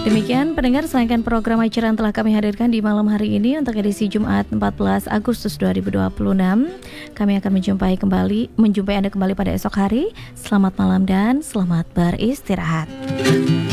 Demikian pendengar serangkaian program acara yang telah kami hadirkan di malam hari ini untuk edisi Jumat 14 Agustus 2026. Kami akan menjumpai Anda kembali pada esok hari. Selamat malam dan selamat beristirahat.